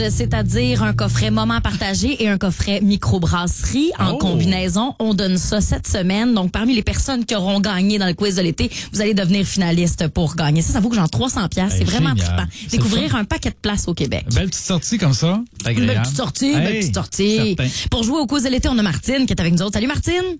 c'est-à-dire un coffret moment partagé et un coffret microbrasserie en combinaison. On donne ça cette semaine. Donc, parmi les personnes qui auront gagné dans le quiz de l'été, vous allez devenir finaliste pour gagner. Ça vaut que genre 300$. C'est vraiment trippant. Découvrir un paquet de places au Québec. Belle petite sortie comme ça. Agréable. Belle petite sortie. Certain. Pour jouer au quiz de l'été, on a Martine qui est avec nous autres. Salut Martine.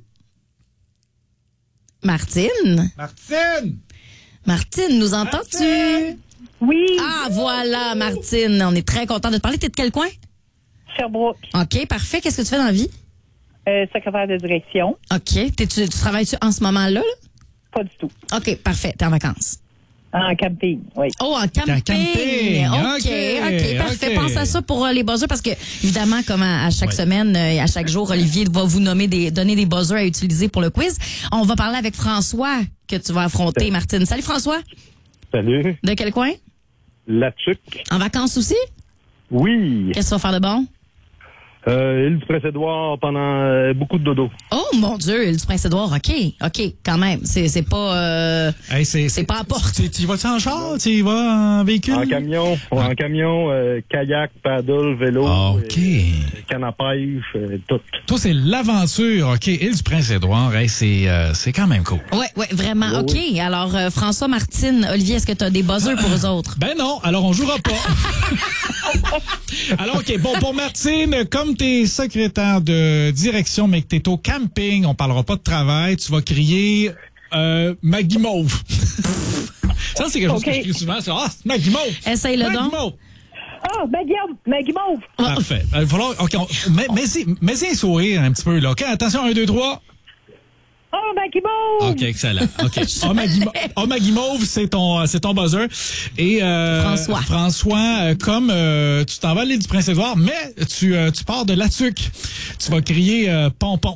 Martine, nous entends-tu? Oui. Ah, voilà, Martine. On est très content de te parler. T'es de quel coin? Sherbrooke. OK, parfait. Qu'est-ce que tu fais dans la vie? Secrétaire de direction. OK. Tu travailles-tu en ce moment-là? Là? Pas du tout. OK, parfait. T'es en vacances. En camping, oui. Oh, en camping. OK, parfait. Pense à ça pour les buzzers parce que, évidemment, comme à chaque semaine et à chaque jour, Olivier va vous donner des buzzers à utiliser pour le quiz. On va parler avec François que tu vas affronter, Martine. Salut, François. Salut. De quel coin? La Tuque. En vacances aussi? Oui. Qu'est-ce que tu vas faire de bon? Île du Prince-Édouard pendant beaucoup de dodo. Oh, mon Dieu, Île du Prince-Édouard. OK, quand même. C'est pas, c'est pas à porte. Tu y vas-tu en char? Tu y vas en véhicule? En camion, kayak, paddle, vélo. OK. Canne à pêche, tout. Toi, c'est l'aventure. OK, Île du Prince-Édouard. Hey, c'est quand même cool. Ouais, vraiment. OK. Alors, François, Martine, Olivier, est-ce que tu as des buzzers pour eux autres? Ben non, alors on jouera pas. Alors, OK, bon, pour Martine, comme t'es secrétaire de direction, mais que t'es au camping, on parlera pas de travail, tu vas crier Maggie Mauve. Ça, c'est quelque chose que je crie souvent. C'est Maggie Mauve. Essaye-le donc. Mauve. Ah, Maggie Mauve. Parfait. Il va falloir, OK, mets-y un sourire un petit peu, là. OK, attention, 1, 2, 3. Oh, Maggie Mauve! OK, excellent. OK. Maggie Mauve, c'est ton buzzer. Et François, comme tu t'en vas à l'île du Prince-Édouard, mais tu pars de La Tuque. Tu vas crier pompon.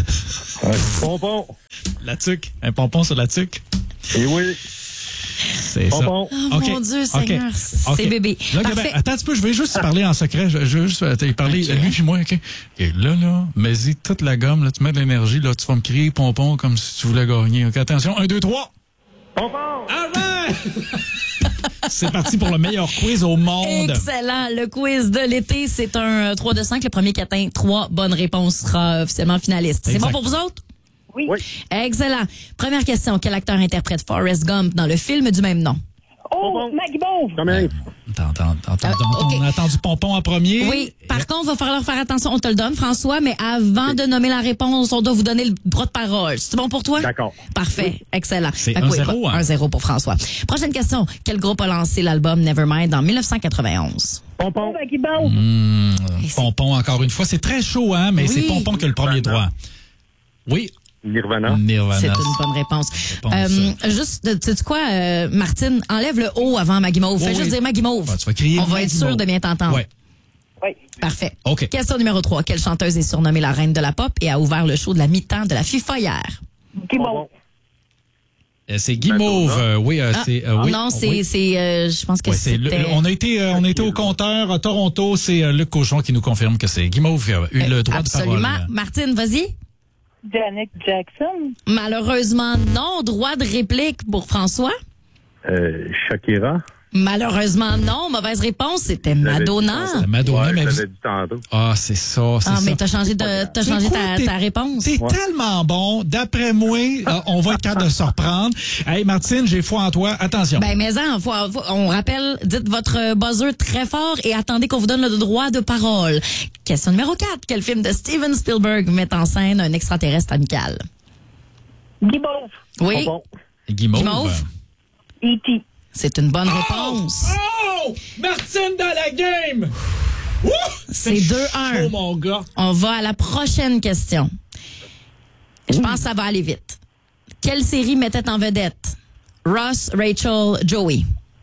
Pompon. La Tuque. Un pompon sur La Tuque. Et oui. C'est pompon. ça. Oh, mon Dieu, Seigneur, c'est bébé. Là, attends un petit peu, je vais juste te parler en secret. Je veux juste te parler, lui puis moi, OK? Et là, mets-y toute la gomme, là, tu mets de l'énergie, là, tu vas me crier pompon comme si tu voulais gagner. OK, attention, 1, 2, 3. Pompon! All right! C'est parti pour le meilleur quiz au monde. Excellent. Le quiz de l'été, c'est un 3 de 5. Le premier qui atteint 3 bonnes réponses sera officiellement finaliste. C'est bon pour vous autres? Oui. Excellent. Première question. Quel acteur interprète Forrest Gump dans le film du même nom? Oh, Maggie Mauve. On a entendu pompon en premier. Oui. Par contre, il va falloir faire attention. On te le donne, François, mais avant de nommer la réponse, on doit vous donner le droit de parole. C'est bon pour toi? D'accord. Parfait. Oui. Excellent. C'est 1-0. 1-0 pour François. Prochaine question. Quel groupe a lancé l'album Nevermind en 1991? Pompon. Maggie Mauve. Pompon, encore une fois. C'est très chaud, hein, mais c'est pompon que le premier droit. Oui. Nirvana. C'est une bonne réponse. Juste, sais-tu quoi, Martine, enlève le O avant Maggie Mauve. Fais juste dire Maggie Mauve. Tu vas crier on va être sûr de bien t'entendre. Ouais. Oui. Parfait. OK. Question numéro 3. Quelle chanteuse est surnommée la reine de la pop et a ouvert le show de la mi-temps de la FIFA hier? Maggie Mauve. C'est Guy Mauve. Oui, c'est. oui. Non, je pense que c'était. On a été au compteur à Toronto. C'est Luc Cochon qui nous confirme que c'est Guy Mauve qui a eu le droit de parole. Absolument. Martine, vas-y. Janet Jackson. Malheureusement, non. Droit de réplique pour François. Shakira. Malheureusement, non. Mauvaise réponse, c'était Madonna. C'était Madonna, ouais, mais je l'avais dit tantôt. Ah, c'est ça, c'est ça. Mais t'as changé ta réponse. T'es tellement bon. D'après moi, on va être capable de se reprendre. Hey, Martine, j'ai foi en toi. Attention. On rappelle, dites votre buzzer très fort et attendez qu'on vous donne le droit de parole. Question numéro 4. Quel film de Steven Spielberg met en scène un extraterrestre amical? Guy Mauve. Oui. Guy Mauve. E.T. C'est une bonne réponse. Oh! Martine dans la game! C'est 2-1. Oh, mon gars. On va à la prochaine question. Je pense que ça va aller vite. Quelle série mettait en vedette Ross, Rachel, Joey?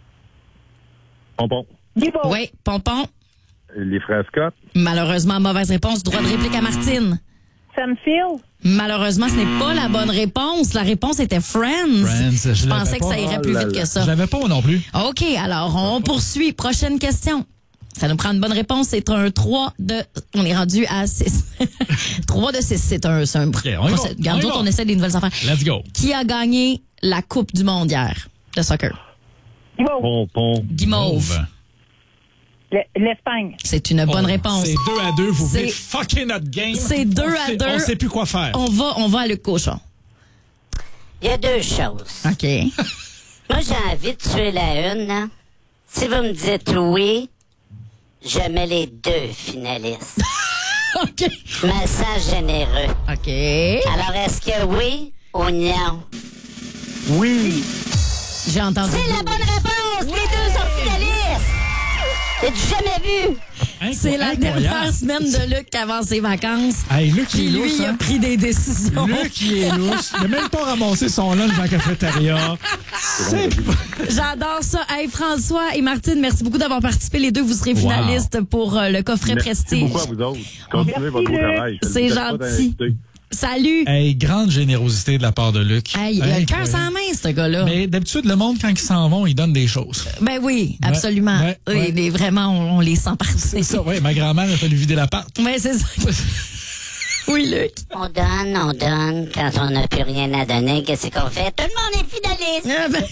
Pompon. Guy Mauve. Oui, Pompon. Les frères Scott. Malheureusement, mauvaise réponse. Droit de réplique à Martine. Sam Field. Malheureusement, ce n'est pas la bonne réponse. La réponse était Friends. Je pensais que ça irait plus vite que ça. Je l'avais pas moi non plus. OK, alors on poursuit. Prochaine question. Ça nous prend une bonne réponse. C'est un 3 de... On est rendu à 6. 3 de 6. C'est un... Okay, on essaie des nouvelles affaires. Let's go. Qui a gagné la Coupe du monde hier de soccer? Guy Mauve. Pompon. Guy Mauve. L'Espagne. C'est une bonne réponse. C'est 2-2. Vous venez C'est- fucker notre game. c'est 2-2. On sait plus quoi faire. On va à Luc Cochon. Il y a deux choses. OK. Moi, j'ai envie de tuer la une, là. Si vous me dites oui, je mets les deux finalistes. OK. Massage généreux. OK. Alors, est-ce que oui ou non? Oui. J'ai entendu. C'est la bonne réponse! Les deux sont finalistes! T'as-tu jamais vu? C'est la Incroyable. dernière semaine de Luc avant ses vacances. Hey, Luc, Puis il est lui, lousse, il a hein? pris des décisions. Luc, il est lousse. Il n'a même pas ramassé son lunch dans la cafétéria. C'est J'adore ça. Hey, François et Martine, merci beaucoup d'avoir participé. Les deux, vous serez finalistes pour le coffret Merci Prestige. beaucoup à vous autres. Continuez votre beau travail. Je C'est le souhaite pas gentil. d'inviter. Salut. Hey, grande générosité de la part de Luc. Hey, il a le cœur Incroyable. sans main, ce gars-là. Mais d'habitude, le monde, quand ils s'en vont, ils donnent des choses. Ben oui, absolument. ouais, Oui, ouais. mais vraiment, on les sent partir. C'est ça, oui. Ma grand-mère a fallu vider l'appart. Ouais, c'est ça. Oui, Luc. On donne. Quand on n'a plus rien à donner, qu'est-ce qu'on fait? Tout le monde est finaliste! Ah, ben,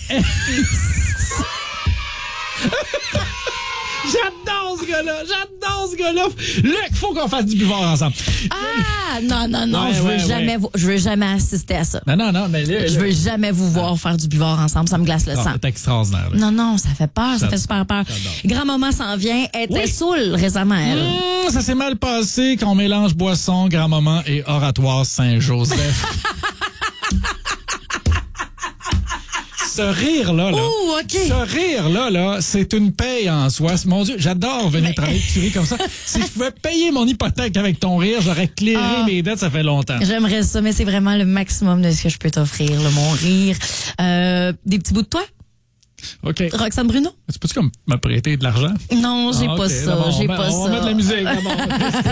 J'adore ce gars-là. Luc, faut qu'on fasse du buvard ensemble. ah, non, Ouais, je veux jamais assister à ça. Non, mais là, Je veux jamais vous voir faire du buvard ensemble, ça me glace le sang. c'est extraordinaire. Là. Non, ça fait peur, ça fait super peur. J'adore. Grand-maman s'en vient, elle était Oui. saoule récemment, elle. Ça s'est mal passé qu'on mélange boisson, grand-maman et oratoire Saint-Joseph. Ce rire-là, Ouh, OK. ce rire-là, c'est une paye en soi. Mon Dieu, j'adore venir travailler tu ris comme ça. Si je pouvais payer mon hypothèque avec ton rire, j'aurais clairé mes dettes, ça fait longtemps. J'aimerais ça, mais c'est vraiment le maximum de ce que je peux t'offrir, là, mon rire. Des petits bouts de toi? OK. Roxane Bruno? Tu peux-tu comme me prêter de l'argent? Non, j'ai Ah, pas OK, ça, d'abord, j'ai on pas va ça. mettre de la musique, d'abord.